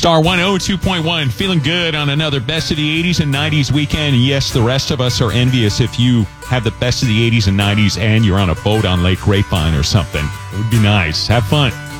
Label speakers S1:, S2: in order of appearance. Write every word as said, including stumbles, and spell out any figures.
S1: Star one oh two point one, feeling good on another Best of the eighties and nineties weekend. And yes, the rest of us are envious if you have the Best of the eighties and nineties and you're on a boat on Lake Grapevine or something. It would be nice. Have fun.